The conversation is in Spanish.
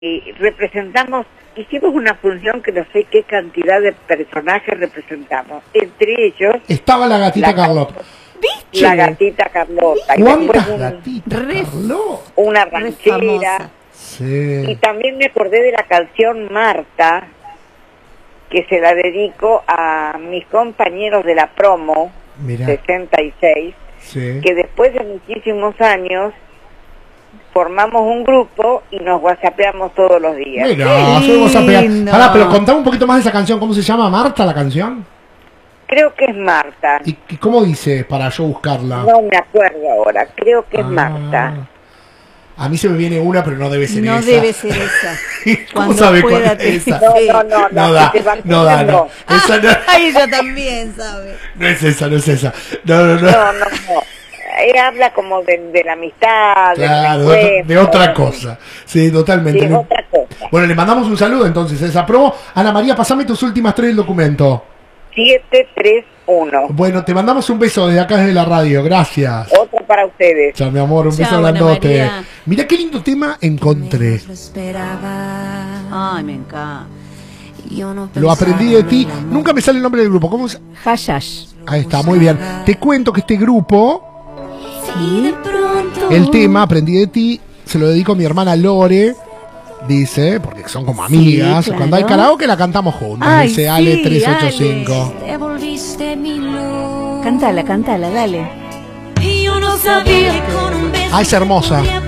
y representamos, hicimos una función que no sé qué cantidad de personajes representamos. Entre ellos estaba la gatita Carlota. ¿Viste? La gatita Carlota. ¿Cuántas Y gatitas, Carlota? una ranchera. Sí. Y también me acordé de la canción Marta, que se la dedico a mis compañeros de la promo, Mirá. 66, Sí. que después de muchísimos años formamos un grupo y nos whatsappeamos todos los días. Mira, Qué subimos a pegar. lindo. Pará, pero contame un poquito más de esa canción. ¿Cómo se llama? ¿Marta la canción? Creo que es Marta. ¿Y cómo dice para yo buscarla? No me acuerdo ahora, creo que es Marta. A mí se me viene una, pero no debe ser No esa. debe ser esa. ¿Cómo Cuando sabe pueda cuál es esa? No, da, que te van no da, no. poniendo. Esa no, Ay, ella también sabe. no es esa, no es esa. No. No. Ella habla como de la amistad, Claro, del de encuentro. otra cosa. Sí, totalmente. Sí, es otra cosa. Bueno, le mandamos un saludo entonces a esa promo. Ana María, pasame tus últimas 3 del documento. 731. Bueno, te mandamos un beso desde acá desde la radio. Gracias. Otra para ustedes. Chao, mi amor, un beso Chao, Ana grandote. María. Mirá qué lindo tema encontré. Ay, me encanta. Lo aprendí de ti. Nunca me sale el nombre del grupo. ¿Cómo se...? Hashash. Ahí está, muy bien. Te cuento que este grupo, Sí. el tema Aprendí de ti, se lo dedico a mi hermana Lore. Dice, porque son como amigas. claro. Cuando hay karaoke la cantamos juntas. Ay, Dice sí, Ale 385. Cántala, dale. Ah, es hermosa.